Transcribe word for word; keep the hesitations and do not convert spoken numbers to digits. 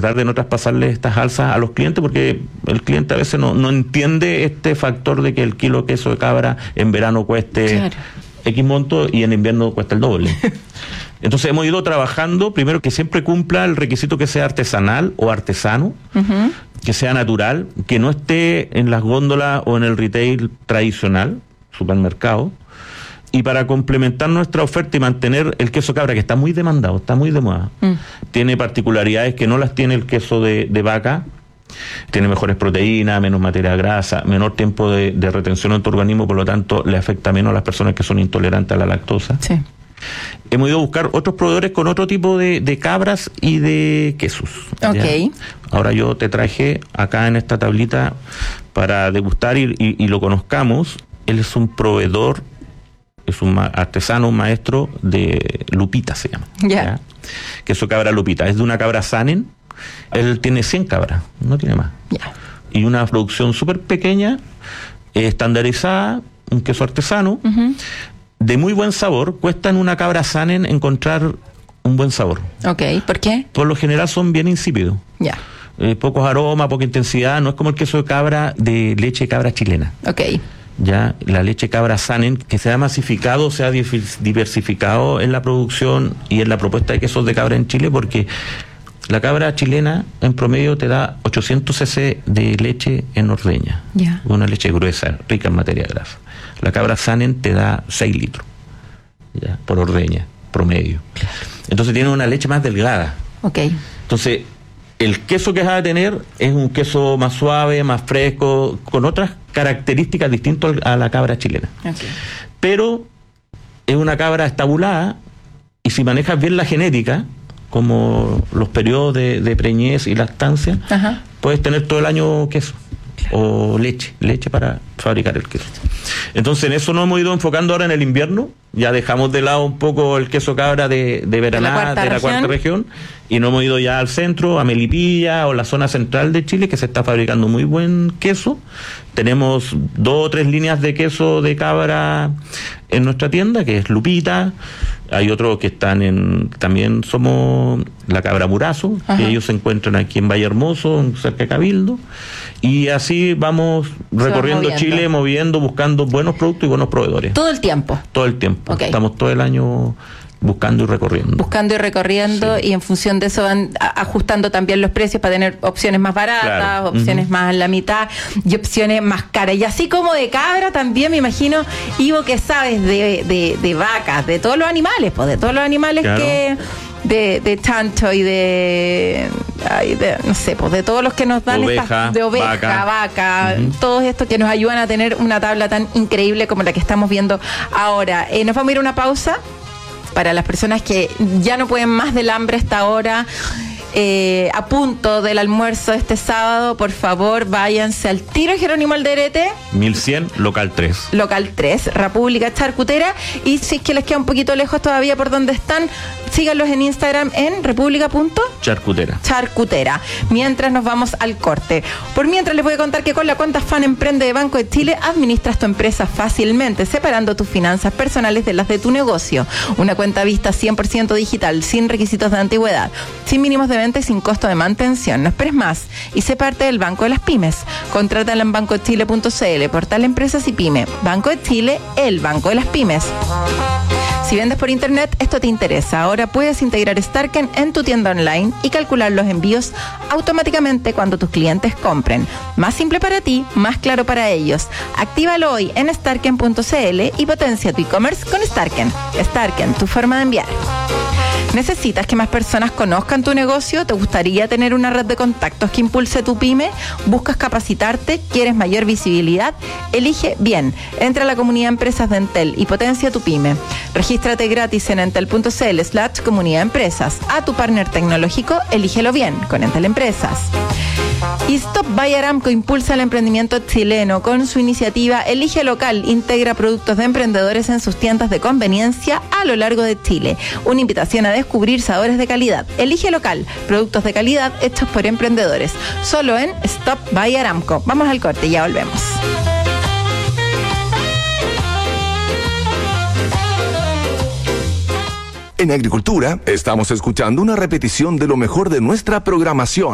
tratar de no traspasarle estas alzas a los clientes, porque el cliente a veces no, no entiende este factor de que el kilo de queso de cabra en verano cueste claro. X monto y en invierno cuesta el doble. Entonces hemos ido trabajando, primero que siempre cumpla el requisito que sea artesanal o artesano, uh-huh. que sea natural, que no esté en las góndolas o en el retail tradicional, supermercado. Y para complementar nuestra oferta y mantener el queso cabra, que está muy demandado, está muy de moda, mm. tiene particularidades que no las tiene el queso de, de vaca, tiene mejores proteínas, menos materia grasa, menor tiempo de, de retención en tu organismo, por lo tanto le afecta menos a las personas que son intolerantes a la lactosa. Sí. Hemos ido a buscar otros proveedores con otro tipo de, de cabras y de quesos. Okay. Ahora yo te traje acá en esta tablita para degustar y, y, y lo conozcamos. Él es un proveedor, es un artesano, un maestro de Lupita, se llama. Yeah. ¿ya? Queso cabra Lupita. Es de una cabra Sanen. Él tiene cien cabras, no tiene más. Yeah. Y una producción súper pequeña, eh, estandarizada, un queso artesano, uh-huh. de muy buen sabor. Cuesta en una cabra Sanen encontrar un buen sabor. Ok, ¿por qué? Por lo general son bien insípidos. Ya. Yeah. Eh, pocos aromas, poca intensidad. No es como el queso de cabra de leche de cabra chilena. Ok. Ya la leche cabra Sanen, que se ha masificado, se ha diversificado en la producción y en la propuesta de quesos de cabra en Chile, porque la cabra chilena en promedio te da ochocientos centilitros de leche en ordeña, yeah. una leche gruesa, rica en materia grasa. La cabra Sanen te da seis litros, ya, por ordeña, promedio. Entonces tiene una leche más delgada. Okay. Entonces el queso que va a tener es un queso más suave, más fresco, con otras características distintas a la cabra chilena. Okay. Pero es una cabra estabulada, y si manejas bien la genética, como los periodos de, de preñez y lactancia, ajá. puedes tener todo el año queso. O leche, leche para fabricar el queso. Entonces en eso nos hemos ido enfocando ahora en el invierno. Ya dejamos de lado un poco el queso cabra de, de Veraná, de la, de la cuarta región, y nos hemos ido ya al centro, a Melipilla o la zona central de Chile, que se está fabricando muy buen queso. Tenemos dos o tres líneas de queso de cabra en nuestra tienda, que es Lupita. Hay otros que están en, también somos la cabra Murazo, ajá. que ellos se encuentran aquí en Valle Hermoso, cerca de Cabildo. Y así vamos recorriendo moviendo. Chile, moviendo, buscando buenos productos y buenos proveedores. Todo el tiempo. Todo el tiempo. Okay. Estamos todo el año buscando y recorriendo. Buscando y recorriendo, sí. y en función de eso van ajustando también los precios para tener opciones más baratas, claro. opciones uh-huh. más a la mitad y opciones más caras. Y así como de cabra, también me imagino, Ivo, que sabes de, de, de vacas, de todos los animales, pues de todos los animales claro. que... De, de chancho y de, ay, de, no sé, pues de todos los que nos dan oveja, estas, de oveja, vaca, vaca uh-huh. todos estos que nos ayudan a tener una tabla tan increíble como la que estamos viendo ahora. Eh, nos vamos a ir a una pausa para las personas que ya no pueden más del hambre a esta hora. Eh, a punto del almuerzo este sábado, por favor, váyanse al tiro Jerónimo Alderete. mil cien, local tres. Local tres, República Charcutera. Y si es que les queda un poquito lejos todavía por donde están, síganlos en Instagram en república punto charcutera. Charcutera. Mientras nos vamos al corte. Por mientras les voy a contar que con la cuenta Fan Emprende de Banco de Chile administras tu empresa fácilmente, separando tus finanzas personales de las de tu negocio. Una cuenta vista cien por ciento digital, sin requisitos de antigüedad, sin mínimos de y sin costo de mantención. No esperes más y sé parte del Banco de las Pymes. Contrátala en banco de chile punto c l, portal Empresas y Pyme. Banco de Chile, el Banco de las Pymes. Si vendes por internet, esto te interesa. Ahora puedes integrar Starken en tu tienda online y calcular los envíos automáticamente cuando tus clientes compren. Más simple para ti, más claro para ellos. Actívalo hoy en starken punto c l y potencia tu e-commerce con Starken. Starken, tu forma de enviar. ¿Necesitas que más personas conozcan tu negocio? ¿Te gustaría tener una red de contactos que impulse tu pyme? ¿Buscas capacitarte? ¿Quieres mayor visibilidad? Elige bien. Entra a la comunidad Empresas de Entel y potencia tu pyme. Regístrate gratis en entel punto c l slash comunidad empresas. A tu partner tecnológico, elígelo bien con Entel Empresas. Y Stop by Aramco impulsa el emprendimiento chileno con su iniciativa Elige Local. Integra productos de emprendedores en sus tiendas de conveniencia a lo largo de Chile. Una invitación a descubrir sabores de calidad. Elige Local, productos de calidad hechos por emprendedores. Solo en Stop by Aramco. Vamos al corte y ya volvemos. En Agricultura estamos escuchando una repetición de lo mejor de nuestra programación.